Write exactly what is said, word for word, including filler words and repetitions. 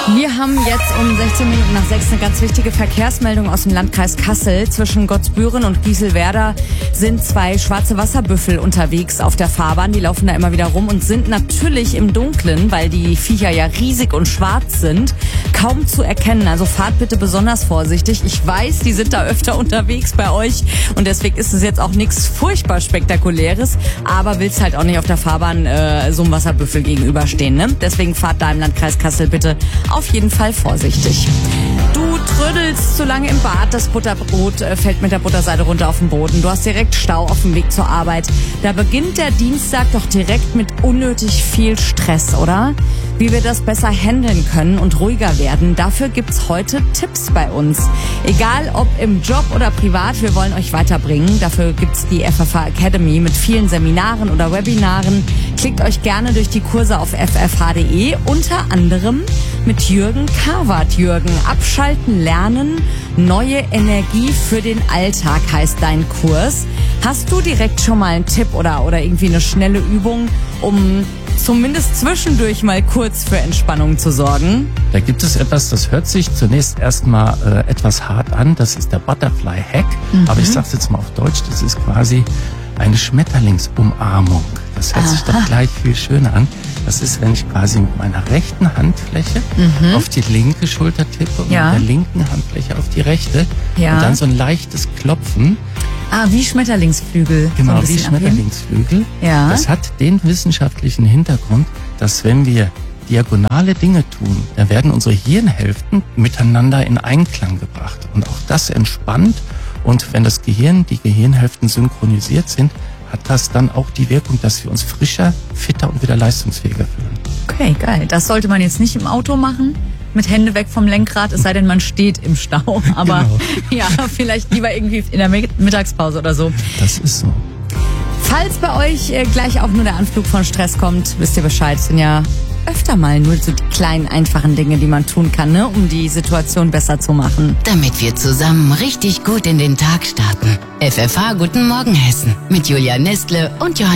Wir haben jetzt um sechzehn Minuten nach sechs eine ganz wichtige Verkehrsmeldung aus dem Landkreis Kassel. Zwischen Gottsbüren und Gieselwerder sind zwei schwarze Wasserbüffel unterwegs auf der Fahrbahn. Die laufen da immer wieder rum und sind natürlich im Dunkeln, weil die Viecher ja riesig und schwarz sind, kaum zu erkennen. Also fahrt bitte besonders vorsichtig. Ich weiß, die sind da öfter unterwegs bei euch und deswegen ist es jetzt auch nichts furchtbar Spektakuläres, aber willst halt auch nicht auf der Fahrbahn äh, so einem Wasserbüffel gegenüberstehen, ne? Deswegen fahrt da im Landkreis Kassel bitte auf jeden Fall vorsichtig. Du trödelst zu lange im Bad, das Butterbrot äh, fällt mit der Butterseite runter auf den Boden. Du hast direkt Stau auf dem Weg zur Arbeit. Da beginnt der Dienstag doch direkt mit unnötig viel Stress, oder? Wie wir das besser handeln können und ruhiger werden, dafür gibt's heute Tipps bei uns. Egal ob im Job oder privat, wir wollen euch weiterbringen. Dafür gibt's die F F H Academy mit vielen Seminaren oder Webinaren. Klickt euch gerne durch die Kurse auf f f h punkt d e, unter anderem mit Jürgen Karwart. Jürgen, abschalten lernen, neue Energie für den Alltag heißt dein Kurs. Hast du direkt schon mal einen Tipp oder, oder irgendwie eine schnelle Übung, um zumindest zwischendurch mal kurz für Entspannung zu sorgen? Da gibt es etwas, das hört sich zunächst erstmal äh, etwas hart an. Das ist der Butterfly Hack. Mhm. Aber ich sag's jetzt mal auf Deutsch, das ist quasi eine Schmetterlingsumarmung. Das hört Aha. sich doch gleich viel schöner an. Das ist, wenn ich quasi mit meiner rechten Handfläche mhm. auf die linke Schulter tippe und ja. mit der linken Handfläche auf die rechte. Ja. Und dann so ein leichtes Klopfen. Ah, wie Schmetterlingsflügel. Genau, so wie Schmetterlingsflügel. Ja. Das hat den wissenschaftlichen Hintergrund, dass wenn wir diagonale Dinge tun, dann werden unsere Hirnhälften miteinander in Einklang gebracht. Und auch das entspannt. Und wenn das Gehirn, die Gehirnhälften synchronisiert sind, hat das dann auch die Wirkung, dass wir uns frischer, fitter und wieder leistungsfähiger fühlen. Okay, geil. Das sollte man jetzt nicht im Auto machen, mit Hände weg vom Lenkrad, es sei denn, man steht im Stau. Aber genau. ja, vielleicht lieber irgendwie in der Mittagspause oder so. Das ist so. Falls bei euch äh, gleich auch nur der Anflug von Stress kommt, wisst ihr Bescheid, sind ja öfter mal nur so die kleinen, einfachen Dinge, die man tun kann, ne, um die Situation besser zu machen. Damit wir zusammen richtig gut in den Tag starten. F F H Guten Morgen Hessen mit Julia Nestle und Johann